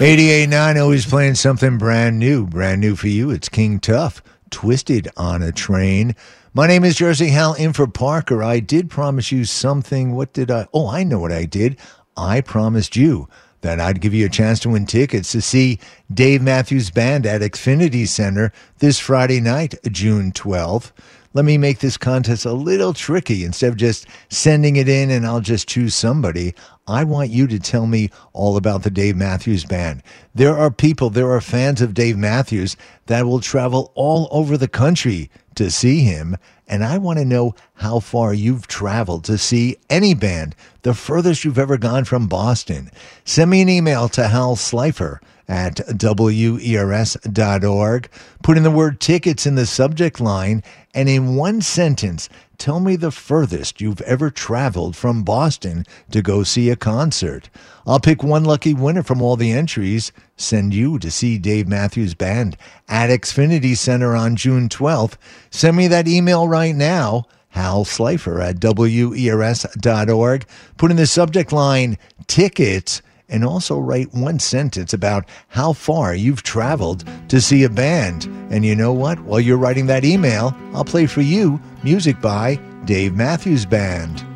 88.9, always playing something brand new for you. It's King Tuff, Twisted on a Train. My name is Jersey Hal, in for Parker. I did promise you something. What did I? Oh, I know what I did. I promised you that I'd give you a chance to win tickets to see Dave Matthews Band at Xfinity Center this Friday night, June 12th. Let me make this contest a little tricky. Instead of just sending it in and I'll just choose somebody, I want you to tell me all about the Dave Matthews Band. There are fans of Dave Matthews that will travel all over the country to see him, and I want to know how far you've traveled to see any band, the furthest you've ever gone from Boston. Send me an email to Hal Slifer at WERS.org. Put in the word tickets in the subject line, and in one sentence, tell me the furthest you've ever traveled from Boston to go see a concert. I'll pick one lucky winner from all the entries, send you to see Dave Matthews Band at Xfinity Center on June 12th. Send me that email right now, Hal Slifer at WERS.org. Put in the subject line, tickets, and also write one sentence about how far you've traveled to see a band. And you know what? While you're writing that email, I'll play for you music by Dave Matthews Band.